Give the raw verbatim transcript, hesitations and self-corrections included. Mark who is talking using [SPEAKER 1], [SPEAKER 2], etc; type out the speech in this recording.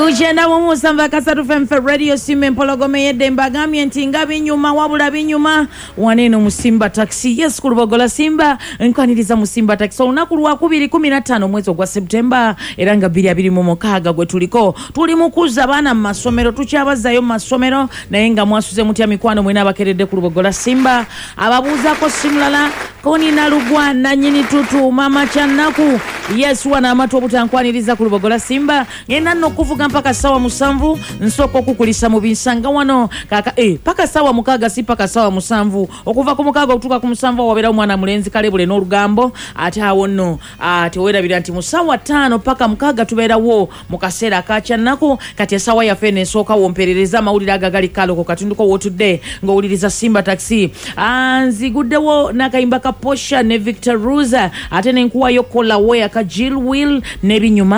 [SPEAKER 1] Mujenda mumusamba kasatu femfe radio simu mpologome yedde mbagamye nti nga binyuma wabula binyuma waneno musimba taxi yes kulubogola simba nkwaniriza musimba taxi olunaku lwa kubiri kumi na ttaano mwezi ogwa September era nga bbiri abiri mu mukaaga gwe tuliko tuli mukuza abaana mu masomero tukyabazayo mu masomero naye nga mwasuze mutya mikwano mwena abakeredde kulubogola simba ababuuzako simulala koni na lugwa na nyini tutu mama chanaku yes wana amatu obutankwanirizza kulubogola simba ngenda nno kuvuga mpaka sawa musanvu nsoko kukulisa mu binsanga wano kaka eh paka sawa mukaga si paka sawa musanvu okuva ku mukaga okutuka ku musanvu wabera omwana mulenzi kalebule n'olugambo ate awo nno ate werabira nti musawa tano paka mukaga tubeerawo mu kaseera ka chanaku kati sawa ya fene soka womperereza mawulira agagali kaloko katunduko wotudde ngowuliriza simba taxi anziguddewo nakayimba Posha ne Victor Ruza ate nenkuwa yokola we aka Jill Will ne binyuma